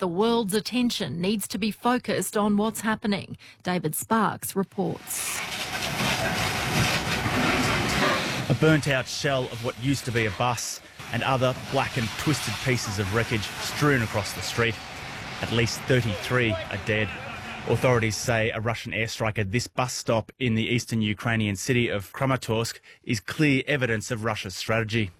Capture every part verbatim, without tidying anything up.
the world's attention needs to be focused on what's happening. David Sparks reports. A burnt-out shell of what used to be a bus and other black and twisted pieces of wreckage strewn across the street. At least thirty-three are dead. Authorities say a Russian airstrike at this bus stop in the eastern Ukrainian city of Kramatorsk is clear evidence of Russia's strategy.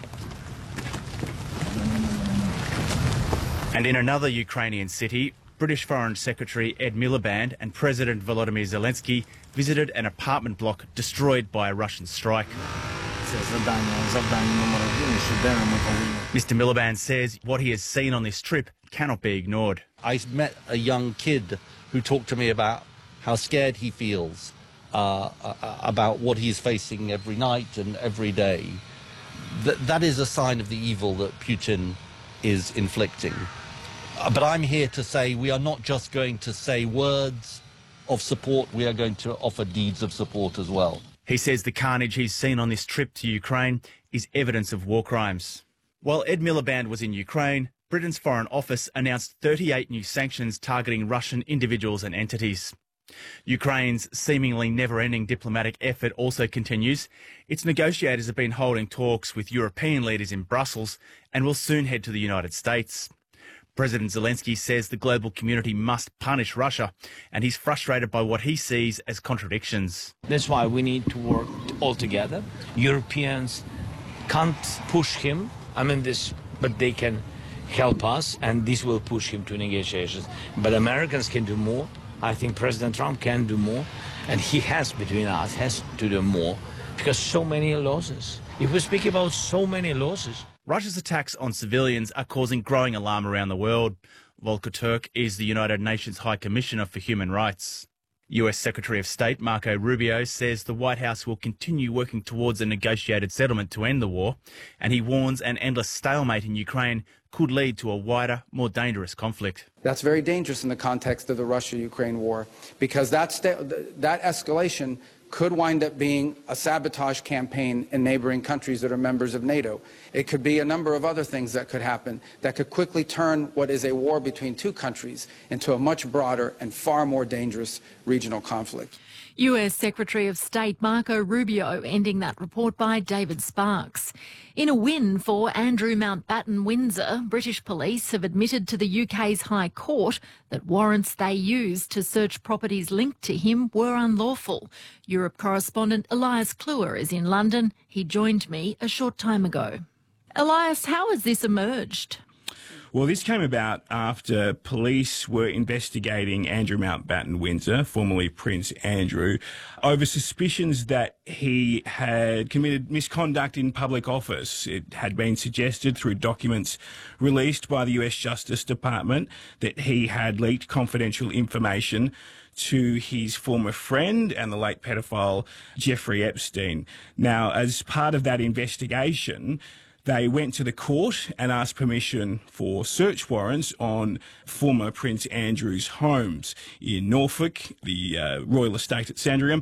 And in another Ukrainian city, British Foreign Secretary Ed Miliband and President Volodymyr Zelensky visited an apartment block destroyed by a Russian strike. Mister Miliband says what he has seen on this trip cannot be ignored. I met a young kid who talked to me about how scared he feels uh, about what he's facing every night and every day. Th that is a sign of the evil that Putin is inflicting. Uh, but I'm here to say we are not just going to say words of support, we are going to offer deeds of support as well. He says the carnage he's seen on this trip to Ukraine is evidence of war crimes. While Ed Miliband was in Ukraine, Britain's Foreign Office announced thirty-eight new sanctions targeting Russian individuals and entities. Ukraine's seemingly never-ending diplomatic effort also continues. Its negotiators have been holding talks with European leaders in Brussels and will soon head to the United States. President Zelensky says the global community must punish Russia, and he's frustrated by what he sees as contradictions. That's why we need to work all together. Europeans can't push him, I mean this, but they can help us, and this will push him to negotiations. But Americans can do more. I think President Trump can do more, and he has, between us, has to do more, because so many losses. If we speak about so many losses. Russia's attacks on civilians are causing growing alarm around the world. Volker Turk is the United Nations High Commissioner for Human Rights. U S Secretary of State Marco Rubio says the White House will continue working towards a negotiated settlement to end the war, and he warns an endless stalemate in Ukraine could lead to a wider, more dangerous conflict. That's very dangerous in the context of the Russia-Ukraine war, because that, that escalation could wind up being a sabotage campaign in neighboring countries that are members of NATO. It could be a number of other things that could happen that could quickly turn what is a war between two countries into a much broader and far more dangerous regional conflict. U S Secretary of State Marco Rubio ending that report by David Sparks. In a win for Andrew Mountbatten Windsor, British police have admitted to the U K's High Court that warrants they used to search properties linked to him were unlawful. Europe correspondent Elias Kluwer is in London. He joined me a short time ago. Elias, how has this emerged? Well, this came about after police were investigating Andrew Mountbatten Windsor, formerly Prince Andrew, over suspicions that he had committed misconduct in public office. It had been suggested through documents released by the U S Justice Department that he had leaked confidential information to his former friend and the late pedophile Jeffrey Epstein. Now, as part of that investigation, they went to the court and asked permission for search warrants on former Prince Andrew's homes in Norfolk, the uh, royal estate at Sandringham,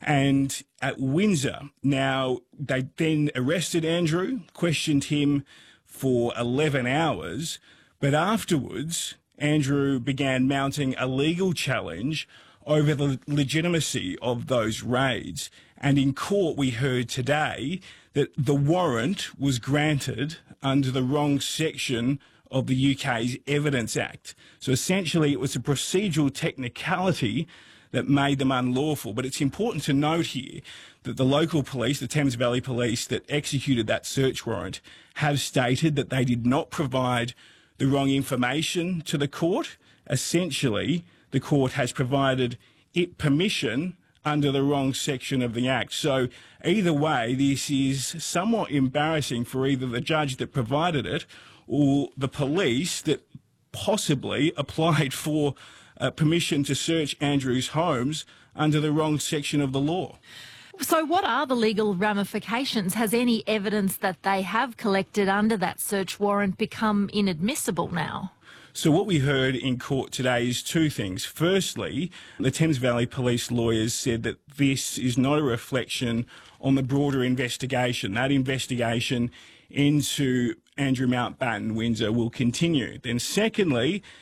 and at Windsor. Now, they then arrested Andrew, questioned him for eleven hours, but afterwards, Andrew began mounting a legal challenge over the legitimacy of those raids. And in court, we heard today that the warrant was granted under the wrong section of the U K's Evidence Act. So essentially, it was a procedural technicality that made them unlawful. But it's important to note here that the local police, the Thames Valley Police that executed that search warrant, have stated that they did not provide the wrong information to the court. Essentially, the court has provided it permission under the wrong section of the Act. So either way, this is somewhat embarrassing for either the judge that provided it or the police that possibly applied for uh, permission to search Andrew's homes under the wrong section of the law. So what are the legal ramifications? Has any evidence that they have collected under that search warrant become inadmissible now? So what we heard in court today is two things. Firstly, the Thames Valley Police lawyers said that this is not a reflection on the broader investigation. That investigation into Andrew Mountbatten Windsor will continue. Then secondly,